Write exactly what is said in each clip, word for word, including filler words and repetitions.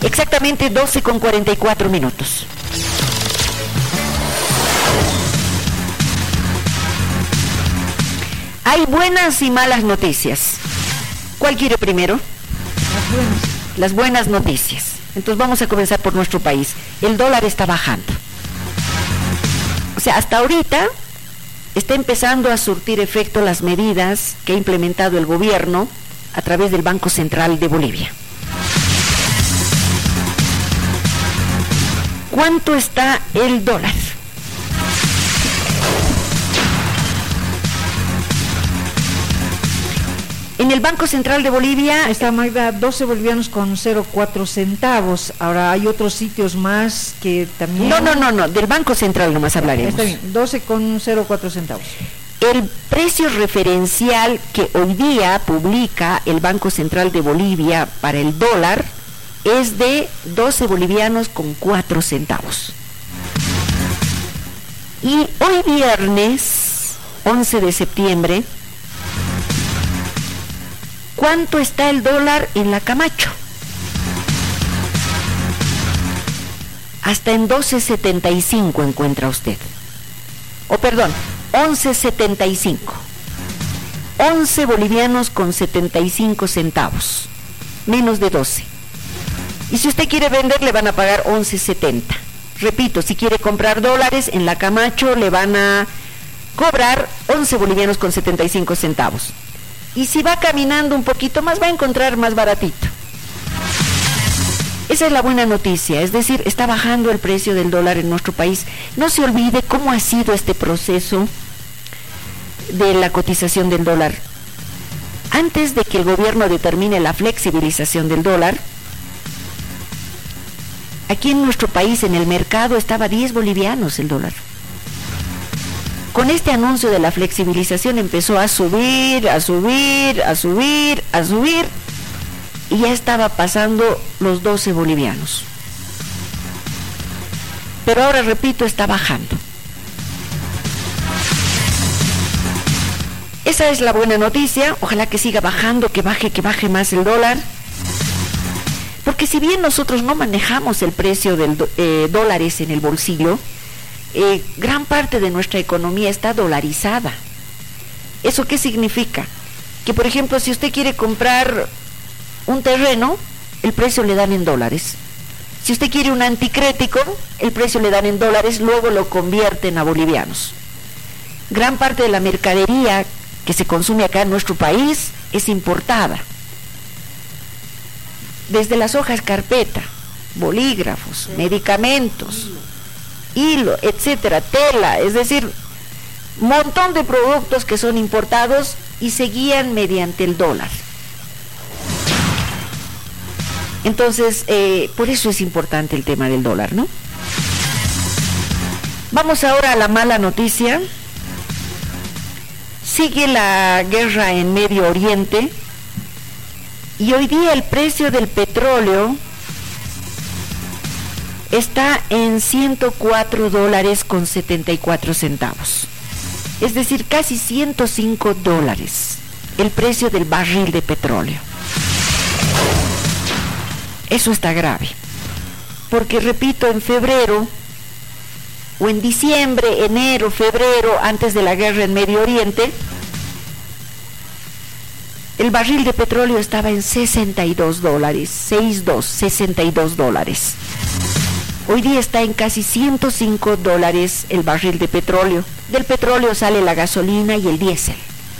Exactamente doce con cuarenta y cuatro minutos. Hay buenas y malas noticias. ¿Cuál quiere primero? Las buenas. Las buenas noticias. Entonces vamos a comenzar por nuestro país. El dólar está bajando. O sea, hasta ahorita está empezando a surtir efecto las medidas que ha implementado el gobierno a través del Banco Central de Bolivia. ¿Cuánto está el dólar? En el Banco Central de Bolivia está, Magda, doce bolivianos con cero cuatro centavos. Ahora hay otros sitios más que también... No, no, no, no, del Banco Central nomás hablaremos. Está bien, doce con cero cuatro centavos. El precio referencial que hoy día publica el Banco Central de Bolivia para el dólar es de doce bolivianos con cuatro centavos. Y hoy viernes, once de septiembre, ¿cuánto está el dólar en la Camacho? Hasta en doce setenta y cinco encuentra usted. O perdón, once setenta y cinco. once bolivianos con setenta y cinco centavos. Menos de doce. Y si usted quiere vender, le van a pagar once setenta. Repito, si quiere comprar dólares, en la Camacho le van a cobrar once bolivianos con setenta y cinco centavos. Y si va caminando un poquito más, va a encontrar más baratito. Esa es la buena noticia, es decir, está bajando el precio del dólar en nuestro país. No se olvide cómo ha sido este proceso de la cotización del dólar. Antes de que el gobierno determine la flexibilización del dólar, aquí en nuestro país, en el mercado, estaba diez bolivianos el dólar. Con este anuncio de la flexibilización empezó a subir, a subir, a subir, a subir, y ya estaba pasando los doce bolivianos. Pero ahora, repito, está bajando. Esa es la buena noticia, ojalá que siga bajando, que baje, que baje más el dólar. Porque si bien nosotros no manejamos el precio de eh, dólares en el bolsillo, Eh, gran parte de nuestra economía está dolarizada. ¿Eso qué significa? Que, por ejemplo, si usted quiere comprar un terreno, el precio le dan en dólares. Si usted quiere un anticrético, el precio le dan en dólares, luego lo convierten a bolivianos. Gran parte de la mercadería que se consume acá en nuestro país es importada. Desde las hojas carpeta, bolígrafos, medicamentos, hilo, etcétera, tela, es decir, montón de productos que son importados y se guían mediante el dólar. Entonces, eh, por eso es importante el tema del dólar, ¿no? Vamos ahora a la mala noticia. Sigue la guerra en Medio Oriente y hoy día el precio del petróleo está en ciento cuatro dólares con setenta y cuatro centavos. Es decir, casi ciento cinco dólares el precio del barril de petróleo. Eso está grave. Porque, repito, en febrero, o en diciembre, enero, febrero, antes de la guerra en Medio Oriente, el barril de petróleo estaba en sesenta y dos dólares, sesenta y dos, sesenta y dos dólares. Hoy día está en casi ciento cinco dólares el barril de petróleo. Del petróleo sale la gasolina y el diésel.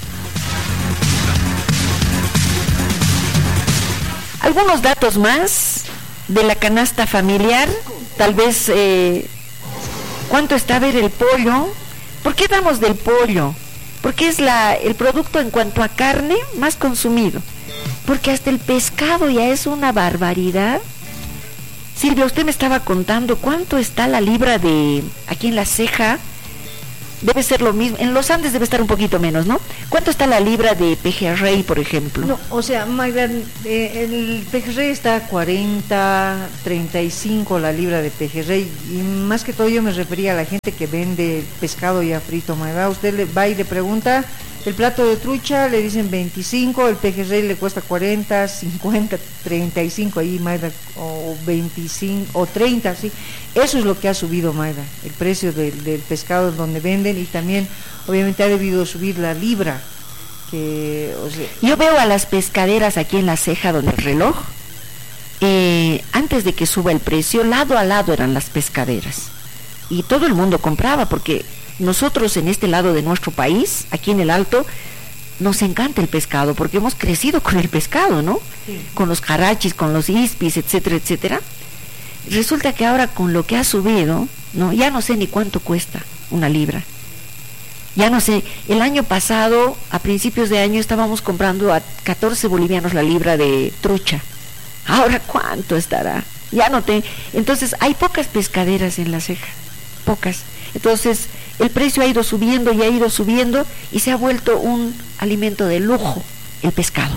Algunos datos más de la canasta familiar, tal vez, eh, ¿cuánto está a ver el pollo? ¿Por qué damos del pollo? Porque es la, el producto en cuanto a carne más consumido. Porque hasta el pescado ya es una barbaridad. Silvia, usted me estaba contando cuánto está la libra de, aquí en La Ceja, debe ser lo mismo, en los Andes debe estar un poquito menos, ¿no? ¿Cuánto está la libra de pejerrey, por ejemplo? No, o sea, Magda, eh, el pejerrey está a cuarenta, treinta y cinco la libra de pejerrey, y más que todo yo me refería a la gente que vende pescado ya frito, Magda. Usted le va y le pregunta El plato de trucha le dicen veinticinco, el pejerrey le cuesta cuarenta, cincuenta, treinta y cinco ahí, Maida, o veinticinco, o treinta, sí. Eso es lo que ha subido, Maida, el precio del, del pescado donde venden, y también, obviamente, ha debido subir la libra. Que, o sea, yo veo a las pescaderas aquí en la ceja donde el reloj, eh, antes de que suba el precio, lado a lado eran las pescaderas. Y todo el mundo compraba, porque nosotros en este lado de nuestro país, aquí en el Alto, nos encanta el pescado, porque hemos crecido con el pescado, ¿no? Sí. Con los jarachis, con los ispis, etcétera, etcétera. Resulta que ahora con lo que ha subido, no, ya no sé ni cuánto cuesta una libra. Ya no sé, el año pasado, a principios de año, estábamos comprando a catorce bolivianos la libra de trucha. Ahora, ¿cuánto estará? Ya no te... Entonces, hay pocas pescaderas en la ceja, pocas. Entonces, el precio ha ido subiendo y ha ido subiendo y se ha vuelto un alimento de lujo, el pescado.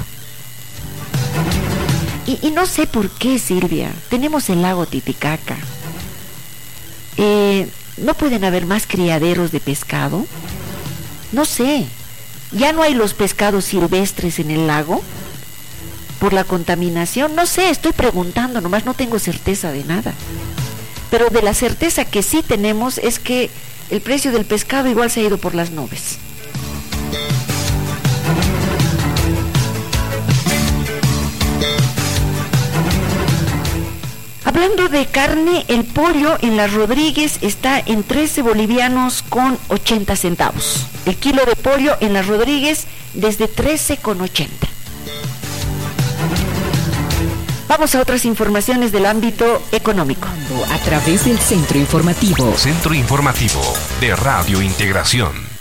Y, y no sé por qué, Silvia, tenemos el lago Titicaca. Eh, ¿no pueden haber más criaderos de pescado? No sé, ¿ya no hay los pescados silvestres en el lago? ¿Por la contaminación? No sé, estoy preguntando, nomás no tengo certeza de nada. Pero de la certeza que sí tenemos es que el precio del pescado igual se ha ido por las nubes. Hablando de carne, el pollo en Las Rodríguez está en trece bolivianos con ochenta centavos. El kilo de pollo en Las Rodríguez desde trece con ochenta. Vamos a otras informaciones del ámbito económico. A través del Centro Informativo. Centro Informativo de Radio Integración.